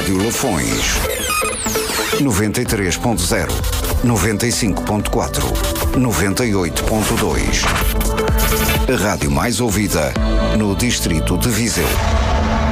Rádio Lafões. 93.0, 95.4, 98.2. A rádio mais ouvida no distrito de Viseu.